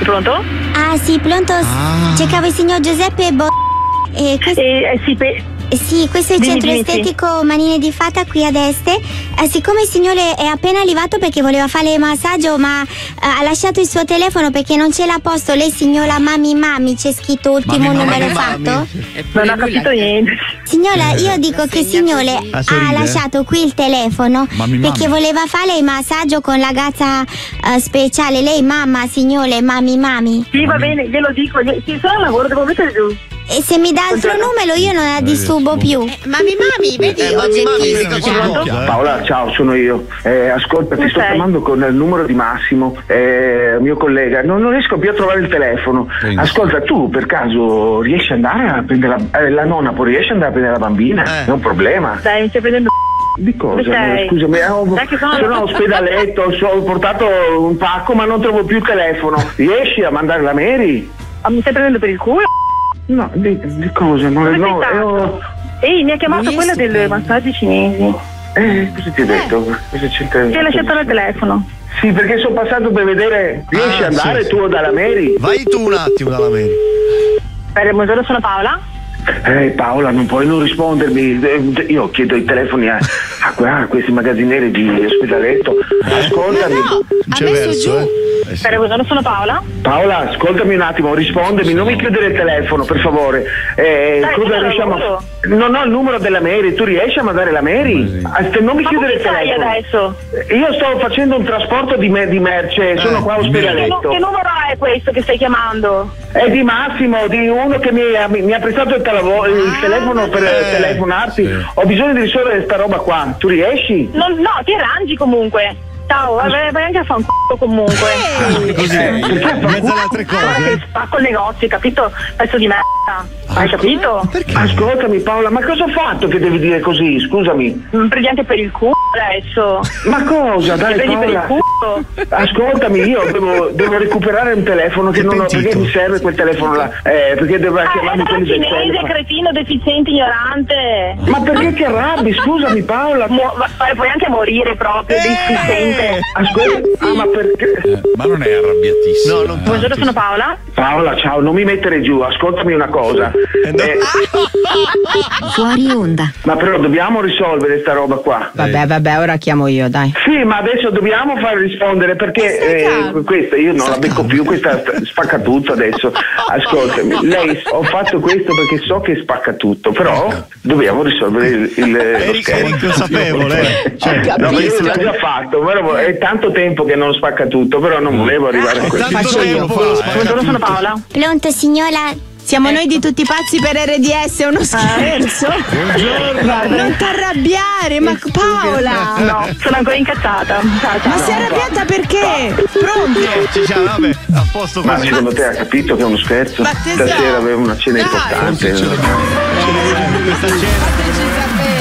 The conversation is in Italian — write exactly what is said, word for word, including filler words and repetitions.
Pronto? Ah sì, pronto? Ah. Cercavo il signor Giuseppe Bo... Eh, questo... Eh, eh, sì, pe... Sì, questo è il Dimmi, centro dimmi, estetico Manine di Fata qui ad Este. Eh, siccome il signore è appena arrivato perché voleva fare il massaggio, ma eh, ha lasciato il suo telefono perché non ce l'ha posto. Lei signora Mami Mami, c'è scritto ultimo Mami, numero mami, fatto? mami. non ho capito niente. Signora, io dico che il signore Ah, ha sorride? lasciato qui il telefono Mami, perché mami. voleva fare il massaggio con la ragazza eh, speciale. Lei mamma, signore, Mami Mami. Sì, va bene, glielo dico. Sì, sono al lavoro, devo mettere giù. E se mi dà il suo numero io non la disturbo più. Mami mami, vedi, Eh, oggettissimo. si blocca, eh. Paola, ciao, sono io. Eh, ascolta, ti Come sto sei? chiamando con il numero di Massimo, eh, mio collega. Non, non riesco più a trovare il telefono. Pensi. Ascolta, tu per caso riesci ad andare a prendere la, eh, la nonna? Può riesci ad andare a prendere la bambina? Eh. È un problema. Dai, mi stai prendendo. Di cosa? Dove sei? Scusami, eh, ho- Dai che sono sono alla- all'ospedaletto, so- ho portato un pacco ma non trovo più il telefono. Riesci a mandare la Mary? Ah, mi stai prendendo per il culo? No, di, di cosa? No, Dove no, sei eh, stato? ho- Ehi, mi ha chiamato Lui è quella dei stupendo. massaggi cinesi. eh, cosa ti ho detto? Cosa c'entra? Ti hai lasciato il telefono. Sì, perché sono passato per vedere. Riesci Ah, ad andare sì, tu dalla Mary? Vai tu un attimo dalla Mary. Beh, buongiorno, sono Paola. Eh Paola, non puoi non rispondermi. Eh, Io chiedo i telefoni a, a, que- a questi magazzinieri di ospedaletto. Ascoltami. No, ha messo Viceversa, giù. eh. Eh, sì. Beh, buongiorno, sono Paola. Paola, ascoltami un attimo, rispondimi, non mi chiudere il telefono, per favore. Eh, Dai, cosa io riusciamo lavoro. a... Non ho il numero della Mary, tu riesci a mandare la Mary? Sì. Ah, se non mi Ma chiudere come il stai telefono. adesso? Io sto facendo un trasporto di, me- di merce, sono qua a di Che, nu- ospedaletto. che numero è questo che stai chiamando? È di Massimo, di uno che mi ha, mi ha prestato il, telavo- il telefono per eh, telefonarti. sì. Ho bisogno di risolvere sta roba qua. Tu riesci? Non- no, ti arrangi comunque. Ciao, vai, vai anche a fare un c***o comunque. Così, Eh, perché in mezzo alle altre Guarda che cose. spacco il negozio, capito? Pezzo di merda. Hai capito? Ascoltami Paola, ma cosa ho fatto che devi dire così? Scusami. Mi prendi anche per il culo adesso. Ma cosa? Mi Dai prendi per il Paola. culo. Ascoltami, io devo, devo recuperare un telefono che Che non ho, pentito. perché mi serve quel telefono là. Eh, perché devo Ah, chiamarmi è quelli del cinese, telefono. cretino, deficiente, ignorante. Ma perché ti arrabbi? Scusami Paola. Mu- va- puoi anche morire proprio, deficiente. Ascolta, ah, ma perché? Eh, ma non è arrabbiatissimo. No, non Buongiorno, sono Paola. Paola, ciao, non mi mettere giù, ascoltami una cosa. Eh, Fuori onda. ma però dobbiamo risolvere sta roba qua. Vabbè, vabbè, ora chiamo io, dai. Sì, ma adesso dobbiamo far rispondere perché eh, questa io non la becco più, questa spacca tutto adesso. Ascoltami, lei ho fatto questo perché so che spacca tutto, però dobbiamo risolvere il, il lo Eri, schema. eri consapevole. eh. Cioè, No, ma io l'ho già fatto, però è tanto tempo che non spacca tutto, però non volevo arrivare a questo. Tanto Faccio io. tempo fa, eh. Buongiorno, sono Paola. Pronto signora? Siamo noi di tutti pazzi per R D S, è uno scherzo? Non ti arrabbiare, ma Paola! No, sono ancora incazzata. Ciao, ciao. Ma sei arrabbiata perché? Pronto? ci siamo, vabbè, a posto Ma così. secondo te ha capito che è uno scherzo? Ma tesoro. Stasera avevo una cena Dai. importante. Questa cena. Fateci sapere.